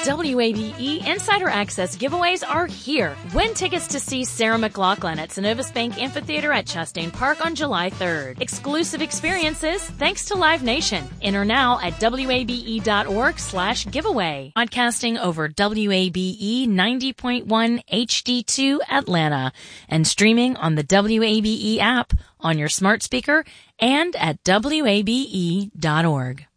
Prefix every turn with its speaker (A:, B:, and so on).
A: WABE Insider Access giveaways are here. Win tickets to see Sarah McLachlan at Synovus Bank Amphitheater at Chastain Park on July 3rd. Exclusive experiences thanks to Live Nation. Enter now at wabe.org/giveaway. Podcasting over WABE 90.1 HD2 Atlanta and streaming on the WABE app on your smart speaker and at wabe.org.